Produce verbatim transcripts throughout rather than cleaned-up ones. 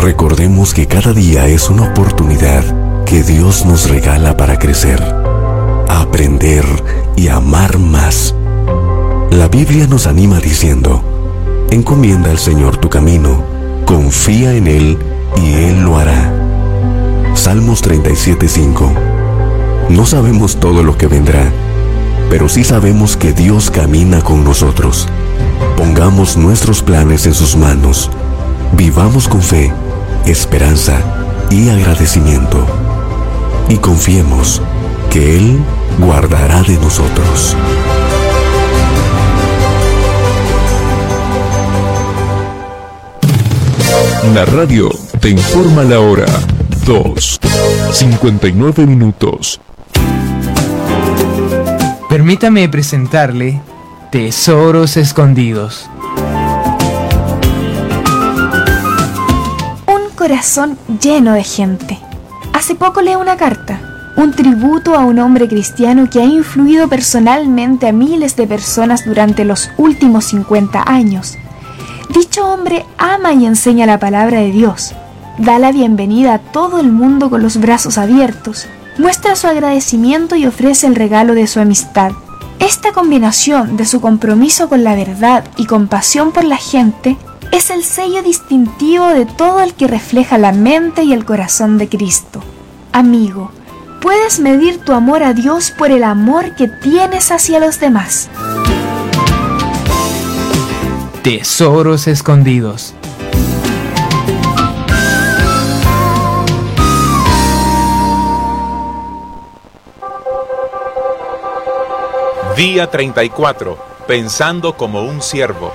Recordemos que cada día es una oportunidad que Dios nos regala para crecer, aprender y amar más. La Biblia nos anima diciendo: encomienda al Señor tu camino, confía en Él y Él lo hará. Salmos treinta y siete, cinco. No sabemos todo lo que vendrá, pero sí sabemos que Dios camina con nosotros. Pongamos nuestros planes en sus manos. Vivamos con fe, esperanza y agradecimiento. Y confiemos que Él guardará de nosotros. La radio te informa la hora. dos, cincuenta y nueve minutos. Permítame presentarle Tesoros Escondidos. Un corazón lleno de gente. Hace poco leí una carta, un tributo a un hombre cristiano que ha influido personalmente a miles de personas durante los últimos cincuenta años. Dicho hombre ama y enseña la palabra de Dios, da la bienvenida a todo el mundo con los brazos abiertos, muestra su agradecimiento y ofrece el regalo de su amistad. Esta combinación de su compromiso con la verdad y compasión por la gente es el sello distintivo de todo el que refleja la mente y el corazón de Cristo. Amigo, puedes medir tu amor a Dios por el amor que tienes hacia los demás. Tesoros Escondidos. Día treinta y cuatro. Pensando como un siervo.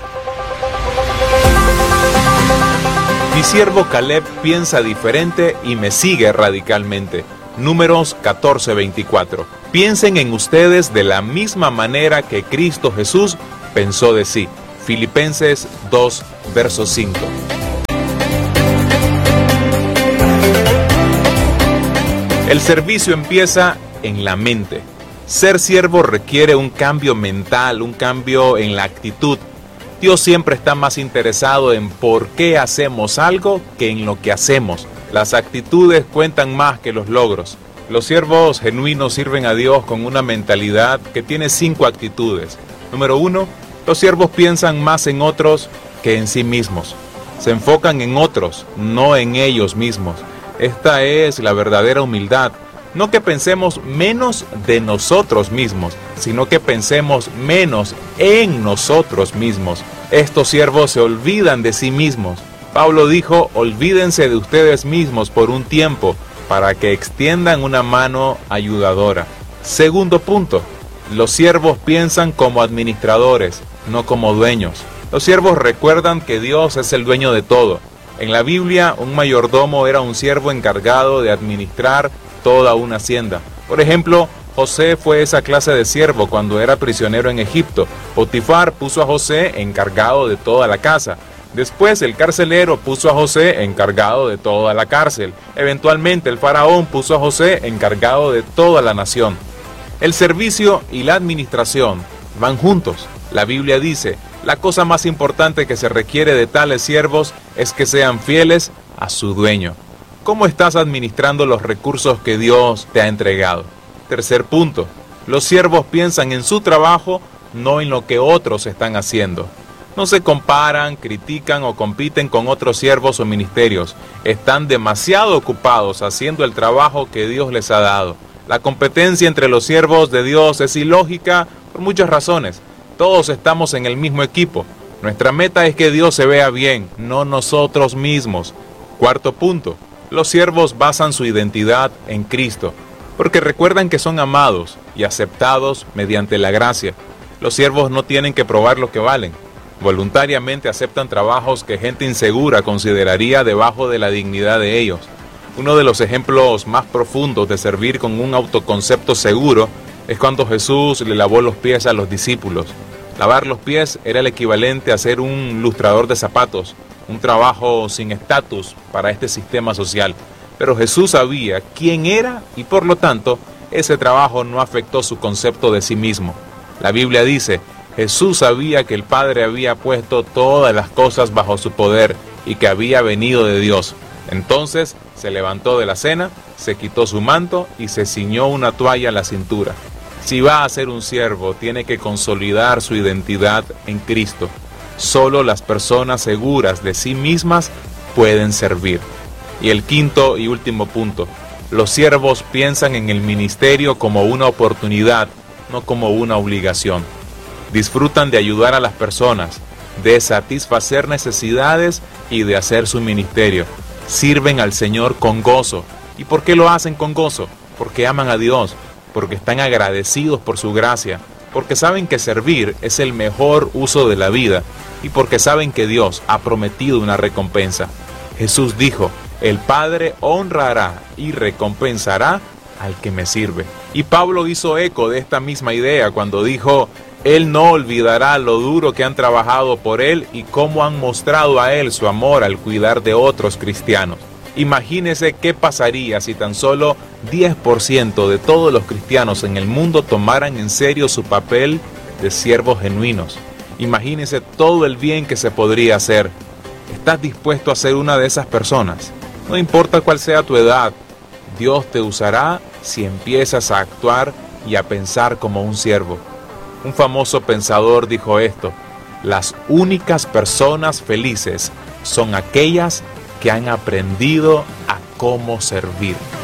Mi siervo Caleb piensa diferente y me sigue radicalmente. Números catorce, veinticuatro. Piensen en ustedes de la misma manera que Cristo Jesús pensó de sí. Filipenses dos, verso cinco. El servicio empieza en la mente. Ser siervo requiere un cambio mental, un cambio en la actitud. Dios siempre está más interesado en por qué hacemos algo que en lo que hacemos. Las actitudes cuentan más que los logros. Los siervos genuinos sirven a Dios con una mentalidad que tiene cinco actitudes. Número uno, los siervos piensan más en otros que en sí mismos. Se enfocan en otros, no en ellos mismos. Esta es la verdadera humildad. No que pensemos menos de nosotros mismos, sino que pensemos menos en nosotros mismos. Estos siervos se olvidan de sí mismos. Pablo dijo: olvídense de ustedes mismos por un tiempo, para que extiendan una mano ayudadora. Segundo punto, los siervos piensan como administradores, no como dueños. Los siervos recuerdan que Dios es el dueño de todo. En la Biblia, un mayordomo era un siervo encargado de administrar toda una hacienda. Por ejemplo, José fue esa clase de siervo cuando era prisionero en Egipto. Potifar puso a José encargado de toda la casa. Después el carcelero puso a José encargado de toda la cárcel. Eventualmente el faraón puso a José encargado de toda la nación. El servicio y la administración van juntos. La Biblia dice: la cosa más importante que se requiere de tales siervos es que sean fieles a su dueño. ¿Cómo estás administrando los recursos que Dios te ha entregado? Tercer punto, los siervos piensan en su trabajo, no en lo que otros están haciendo. No se comparan, critican o compiten con otros siervos o ministerios. Están demasiado ocupados haciendo el trabajo que Dios les ha dado. La competencia entre los siervos de Dios es ilógica por muchas razones. Todos estamos en el mismo equipo. Nuestra meta es que Dios se vea bien, no nosotros mismos. Cuarto punto. Los siervos basan su identidad en Cristo, porque recuerdan que son amados y aceptados mediante la gracia. Los siervos no tienen que probar lo que valen. Voluntariamente aceptan trabajos que gente insegura consideraría debajo de la dignidad de ellos. Uno de los ejemplos más profundos de servir con un autoconcepto seguro es cuando Jesús le lavó los pies a los discípulos. Lavar los pies era el equivalente a ser un lustrador de zapatos, un trabajo sin estatus para este sistema social. Pero Jesús sabía quién era y por lo tanto ese trabajo no afectó su concepto de sí mismo. La Biblia dice: Jesús sabía que el Padre había puesto todas las cosas bajo su poder y que había venido de Dios. Entonces se levantó de la cena, se quitó su manto y se ciñó una toalla a la cintura. Si va a ser un siervo, tiene que consolidar su identidad en Cristo. Solo las personas seguras de sí mismas pueden servir. Y el quinto y último punto, los siervos piensan en el ministerio como una oportunidad, no como una obligación. Disfrutan de ayudar a las personas, de satisfacer necesidades y de hacer su ministerio. Sirven al Señor con gozo. ¿Y por qué lo hacen con gozo? Porque aman a Dios, porque están agradecidos por su gracia, porque saben que servir es el mejor uso de la vida y porque saben que Dios ha prometido una recompensa. Jesús dijo, el Padre honrará y recompensará al que me sirve. Y Pablo hizo eco de esta misma idea cuando dijo, Él no olvidará lo duro que han trabajado por Él y cómo han mostrado a Él su amor al cuidar de otros cristianos. Imagínese qué pasaría si tan solo diez por ciento de todos los cristianos en el mundo tomaran en serio su papel de siervos genuinos. Imagínese todo el bien que se podría hacer. ¿Estás dispuesto a ser una de esas personas? No importa cuál sea tu edad, Dios te usará si empiezas a actuar y a pensar como un siervo. Un famoso pensador dijo esto: las únicas personas felices son aquellas que han aprendido a cómo servir.